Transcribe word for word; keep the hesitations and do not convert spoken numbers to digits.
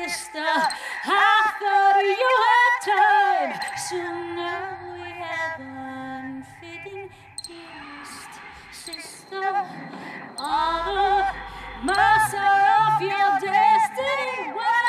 sister. I thought you had time, so now we have unfitting dearest sister. All the mercer of your day.